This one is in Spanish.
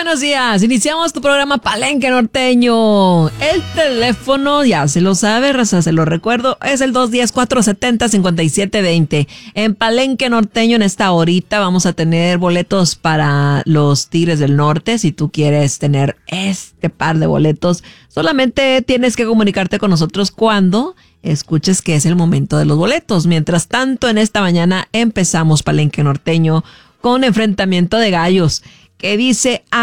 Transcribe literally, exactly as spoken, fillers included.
buenos días. Iniciamos tu programa Palenque Norteño. El teléfono, ya se lo sabe, raza, se lo recuerdo, es el dos uno cero, cuatro siete cero, cinco siete dos cero. En Palenque Norteño, en esta horita, vamos a tener boletos para los Tigres del Norte. Si tú quieres tener este par de boletos, solamente tienes que comunicarte con nosotros cuando escuches que es el momento de los boletos. Mientras tanto, en esta mañana empezamos Palenque Norteño con enfrentamiento de gallos, que dice